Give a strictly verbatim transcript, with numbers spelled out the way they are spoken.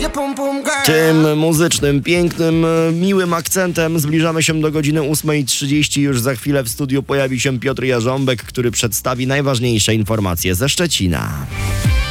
Tym muzycznym, pięknym, miłym akcentem zbliżamy się do godziny ósmej trzydzieści. Już za chwilę w studiu pojawi się Piotr Jarząbek, który przedstawi najważniejsze informacje ze Szczecina.